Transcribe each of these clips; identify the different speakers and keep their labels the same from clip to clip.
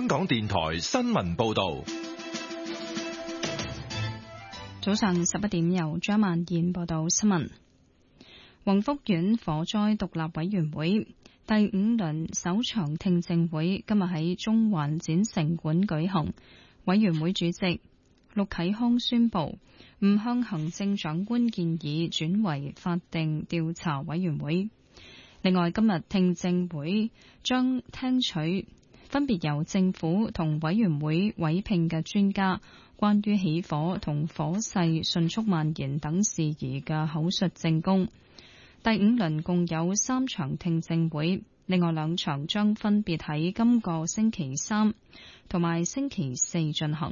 Speaker 1: 香港電台新聞報道。
Speaker 2: 早上11點，由張曼燕報道新聞。宏福苑火災獨立委員會第5輪首場聽證會今日喺中環展城館舉行。委員會主席陸啟康宣布，唔向行政長官建議轉為法定調查委員會。另外，今日聽證會將聽取分別由政府同委員會委聘嘅專家關於起火同火勢迅速蔓延等事宜嘅口述證供。第5輪共有3場聽證會，另外2場將分別喺今個星期3同埋星期4進行。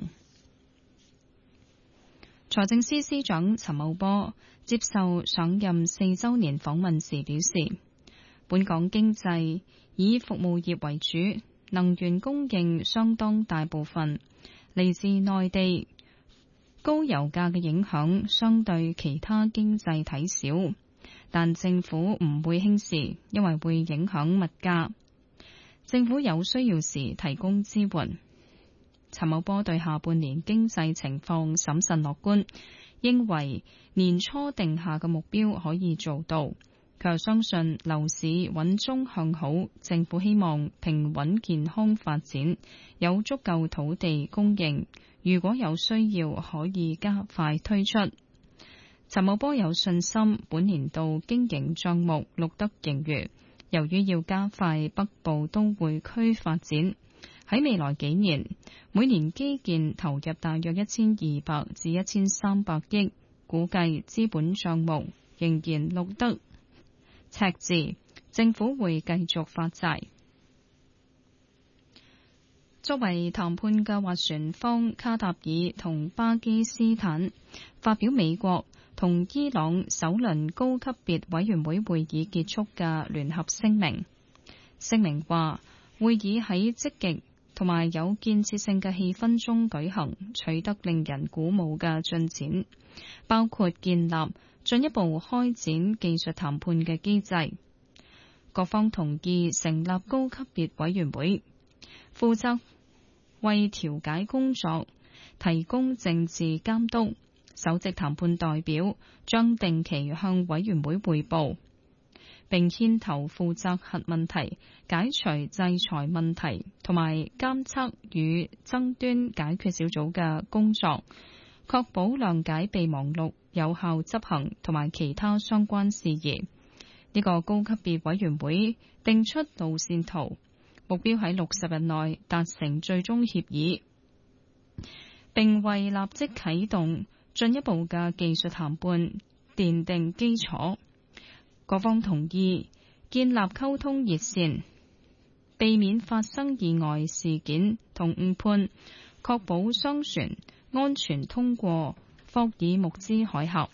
Speaker 2: 財政司司長陳茂波接受上任4週年訪問時表示，本港經濟以服務業為主，能源供應相當大部分嚟自內地，高油價嘅影響相對其他經濟體少，但政府唔會輕視，因為會影響物價。政府有需要時提供支援。陳茂波對下半年經濟情況審慎樂觀，認為年初定下嘅目標可以做到。佢又相信樓市穩中向好，政府希望平穩健康發展，有足夠土地供應，如果有需要可以加快推出。陳茂波有信心本年度經營帳目錄得盈餘，由於要加快北部都會區發展，喺未來幾年每年基建投入大約1200至1300億，估計資本帳目仍然錄得赤字，政府會繼續發債。作為談判嘅斡旋方，卡塔爾同巴基斯坦發表美國同伊朗首輪高級別委員會會議結束嘅聯合聲明。聲明話，會議喺積極同埋有建設性嘅氣氛中舉行，取得令人鼓舞嘅進展，包括建立進一步開展技術談判嘅機制。各方同意成立高級別委員會，負責為調解工作提供政治監督。首席談判代表將定期向委員會匯報，並牽頭負責核問題、解除制裁問題同埋監測與爭端解決小組嘅工作，確保諒解備忘錄有效執行同埋其他相關事宜。呢個高級別委員會定出路線圖，目標喺60日內達成最終協議，並為立即啟動進一步嘅技術談判奠定基礎。各方同意建立溝通熱線，避免發生意外事件同誤判，確保商船安全通過霍爾木茲海峽。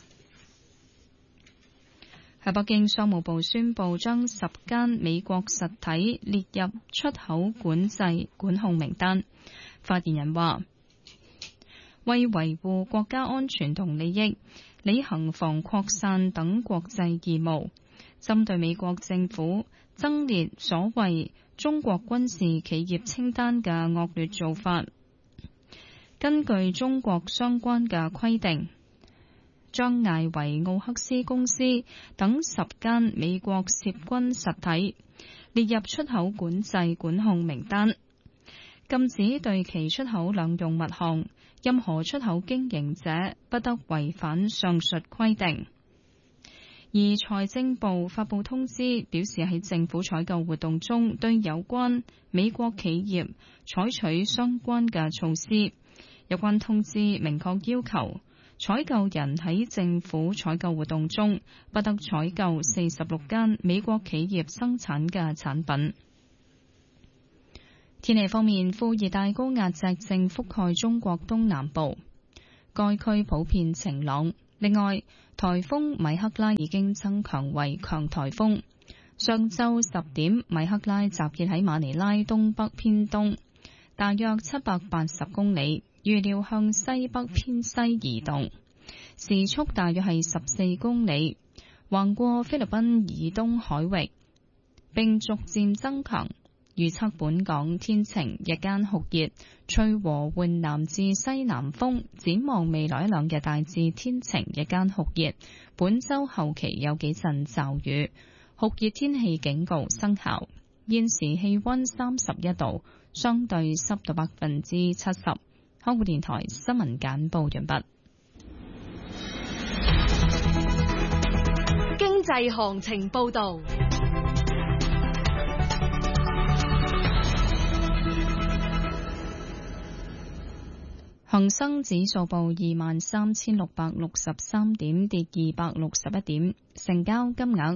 Speaker 2: 喺北京，商務部宣布將10間美國實體列入出口管制管控名單。發言人話，為維護國家安全同利益，履行防擴散等國際義務，針對美國政府增列所謂中國軍事企業清單嘅惡劣做法，根據中國相關嘅規定，將艾維奧克斯公司等10間美國涉軍實體列入出口管制管控名單，禁止對其出口兩用物項，任何出口經營者不得違反上述規定。而財政部發布通知，表示喺政府採購活動中對有關美國企業採取相關嘅措施。有關通知明確要求採購人喺政府採購活動中不得採購46間美國企業生產嘅產品。天氣方面，副熱帶高壓脊正覆蓋中國東南部，該區普遍晴朗。另外，颱風米克拉已經增強為強颱風。上晝10點，米克拉集結喺馬尼拉東北偏東，大約780公里，預料向西北偏西移動，時速大約係14公里，橫過菲律賓以東海域，並逐漸增強。 預測本港天晴，日間酷熱，吹和緩南至西南風。展望未來2日大致天晴，日間酷熱。本週後期有幾陣驟雨，酷熱天氣警告生效。現時氣溫31度，相對濕度70%。香港電台新聞簡報完畢。
Speaker 3: 經濟行情報道。
Speaker 2: 恒生指數報23,663點，跌261點，成交金額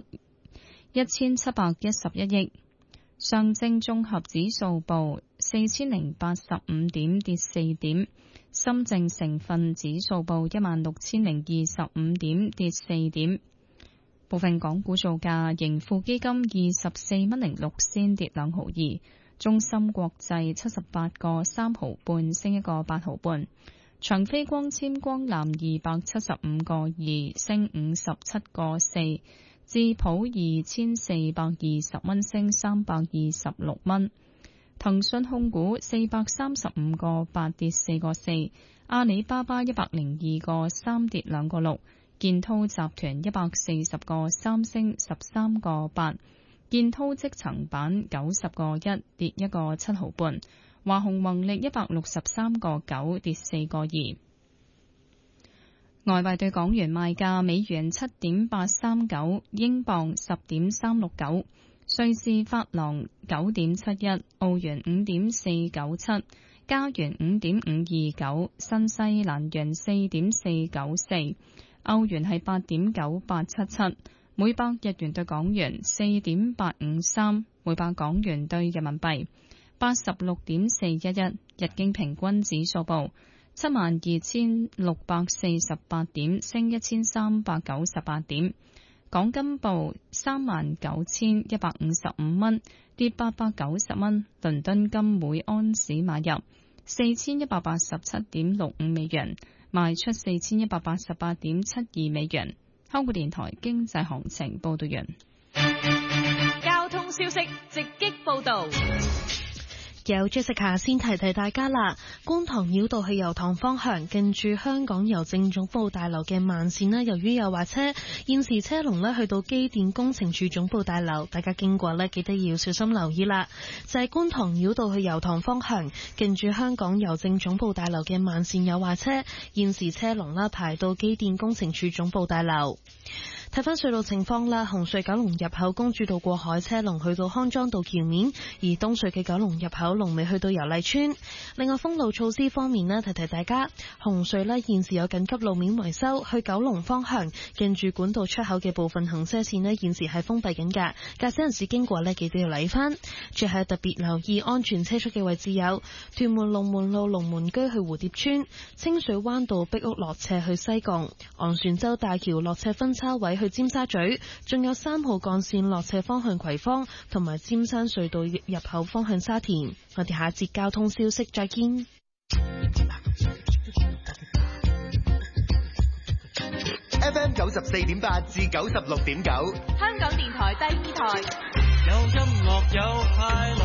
Speaker 2: 1711億。上證綜合指數報4085點，跌4點。深證成分指數報16,025點，跌4點。部分港股造價：盈富基金24蚊06仙，跌2毫2。中芯國際78個3毫半，升1個8毫半。長飛光纖光纜275個2，升57個4。智普2420蚊，升326蚊。騰訊控股435個8，跌4個4。阿里巴巴102個3，跌2個6。建滔集團140個3，升13個8。建滔積層板90個1，跌1個7毫半。華虹宏力163個9，跌4個2。外幣對港元賣價：美元7.839，英鎊10.369，瑞士法郎9.71，澳元5.497，加元5.529，新西蘭元4.494，歐元係8.9877。每百日元對港元4.853，每百港元對人民幣86.411。日經平均指數報72,648點，升1398點。港金報39,155蚊，跌890蚊。倫敦金每安士買入4187.65美元，賣出4188.72美元。香港電台經濟行情報道完。
Speaker 3: 交通消息直擊報道。
Speaker 4: 有 Jessica 先提提大家啦，觀塘繞道去油塘方向，近住香港郵政總部大樓嘅慢線啦，由於有壞車，現時車龍咧去到機電工程署總部大樓，大家經過咧記得要小心留意啦。就係觀塘繞道去油塘方向，近住香港郵政總部大樓嘅慢線有壞車，現時車龍啦排到機電工程署總部大樓。睇翻隧道情況啦，紅隧九龍入口公主道過海車龍去到康莊道橋面，而東隧嘅九龍入口龍尾去到油麗邨。另外封路措施方面呢，提提大家，紅隧呢現時有緊急路面維修，去九龍方向近住管道出口嘅部分行車線呢現時係封閉緊㗎，駕駛人士經過呢記得要留意翻。最後特別留意安全車速嘅位置有屯門龍門路龍門居去蝴蝶村、清水灣道壁屋落斜去西貢、昂船洲大橋落斜分叉位去尖沙咀，仲有3號幹線落斜方向葵芳，同埋尖山隧道入口方向沙田。我哋下一節交通消息再見。
Speaker 5: FM 94.8至96.9，
Speaker 3: 香港電台第2台。
Speaker 6: 有音樂有快樂。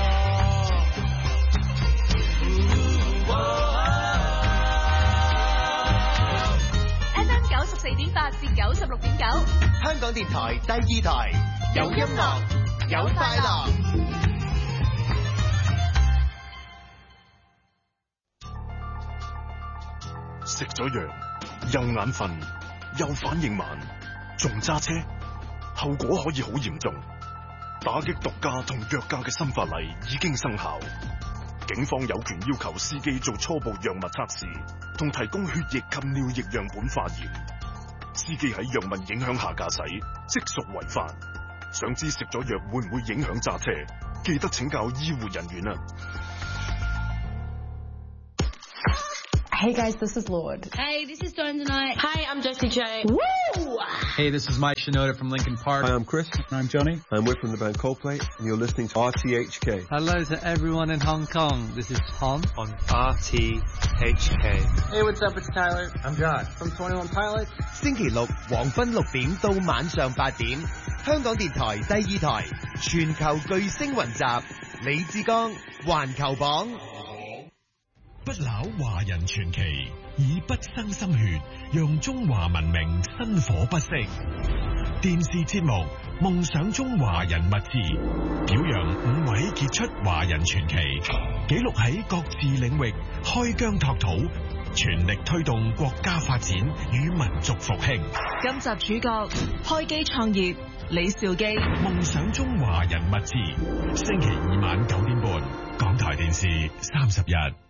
Speaker 3: FM 94.8至96.9，
Speaker 5: 香港電台第2台，有音樂有快樂。
Speaker 7: 食咗藥又眼瞓又反應慢，仲揸車，後果可以好嚴重。打擊毒駕同藥駕嘅新法例已經生效，警方有權要求司機做初步藥物測試，同提供血液及尿液樣本化驗。司機喺藥物影響下駕駛，即屬違法。想知食咗藥會唔會影響揸車？記得請教醫護人員啊！
Speaker 8: Hey guys, this is Lord.
Speaker 9: Hey, this is Dawn tonight.
Speaker 8: Hi, I'm Jessie J.
Speaker 9: Woo!
Speaker 10: Hey, this is Mike Shinoda from Linkin Park.
Speaker 11: Hi, I'm Chris.
Speaker 10: I'm Johnny.
Speaker 11: I'm Whit from the band Coldplay, and you're listening to RTHK.
Speaker 10: Hello to everyone in Hong Kong. This is Tom
Speaker 6: on RTHK.
Speaker 12: Hey, what's up? It's Tyler.
Speaker 6: I'm John
Speaker 12: from 21 Pilots.
Speaker 5: 星期六黃昏6點到晚上8點，香港電台第2台全球巨星雲集。 李志剛，環球榜。
Speaker 9: 不朽華人傳奇，以不生心血，讓中華文明薪火不息。電視節目《夢想中華人物誌》，表揚5位傑出華人傳奇，記錄喺各自領域開疆拓土，全力推動國家發展與民族復興。
Speaker 3: 今集主角開機創業李兆基，《
Speaker 9: 夢想中華人物誌》，星期二晚9點半，港台電視31。